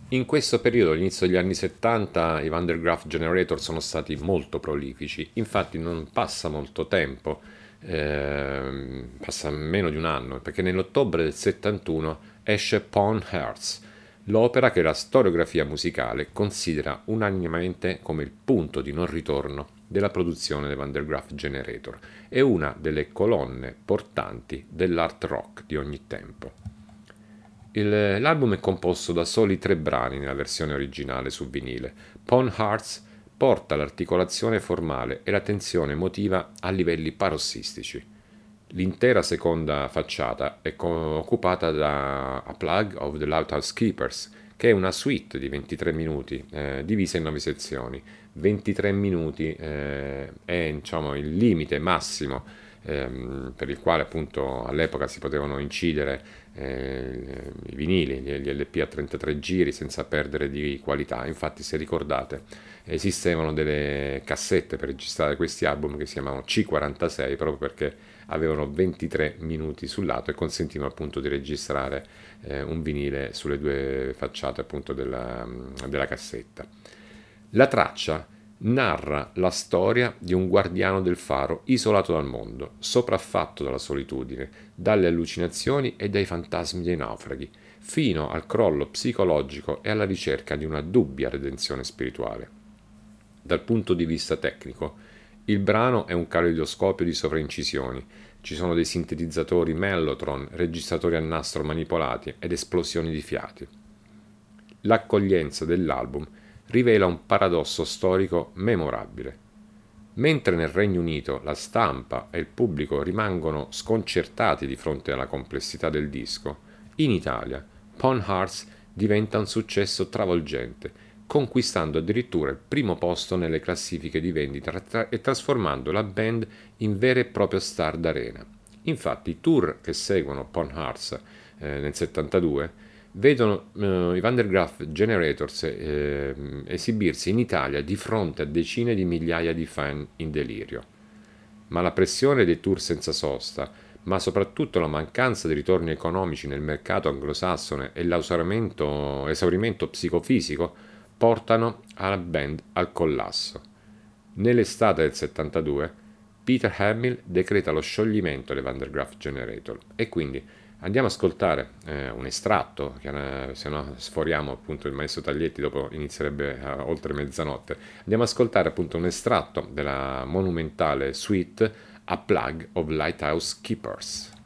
In questo periodo, all'inizio degli anni 70, i Van der Graaf Generator sono stati molto prolifici, infatti non passa molto tempo, passa meno di un anno, perché nell'ottobre del 71 esce Pawn Hearts, l'opera che la storiografia musicale considera unanimemente come il punto di non ritorno della produzione dei Van der Graaf Generator e una delle colonne portanti dell'art rock di ogni tempo. L'album è composto da soli 3 brani nella versione originale su vinile. Pawn Hearts porta l'articolazione formale e la tensione emotiva a livelli parossistici. L'intera seconda facciata è occupata da A Plague of the Lighthouse Keepers, che è una suite di 23 minuti divisa in 9 sezioni. 23 minuti è diciamo, il limite massimo per il quale appunto all'epoca si potevano incidere i vinili, gli LP a 33 giri senza perdere di qualità. Infatti, se ricordate, esistevano delle cassette per registrare questi album che si chiamavano C46 proprio perché avevano 23 minuti sul lato e consentivano appunto di registrare un vinile sulle 2 facciate appunto della cassetta. La traccia narra la storia di un guardiano del faro isolato dal mondo, sopraffatto dalla solitudine, dalle allucinazioni e dai fantasmi dei naufraghi, fino al crollo psicologico e alla ricerca di una dubbia redenzione spirituale. Dal punto di vista tecnico, il brano è un caleidoscopio di sovraincisioni, ci sono dei sintetizzatori mellotron, registratori a nastro manipolati ed esplosioni di fiati. L'accoglienza dell'album rivela un paradosso storico memorabile. Mentre nel Regno Unito la stampa e il pubblico rimangono sconcertati di fronte alla complessità del disco, in Italia Pawn Hearts diventa un successo travolgente, conquistando addirittura il primo posto nelle classifiche di vendita e trasformando la band in vera e propria star d'arena. Infatti i tour che seguono Pawn Hearts nel 72 vedono i Van der Graaf Generators esibirsi in Italia di fronte a decine di migliaia di fan in delirio. Ma la pressione dei tour senza sosta, ma soprattutto la mancanza di ritorni economici nel mercato anglosassone e l'esaurimento psicofisico portano la band al collasso. Nell'estate del 72 Peter Hamill decreta lo scioglimento dei Van der Graaf Generator e quindi andiamo ad ascoltare un estratto, che se no sforiamo appunto il maestro Taglietti, dopo inizierebbe oltre mezzanotte. Andiamo ad ascoltare appunto un estratto della monumentale suite A Plague of Lighthouse Keepers.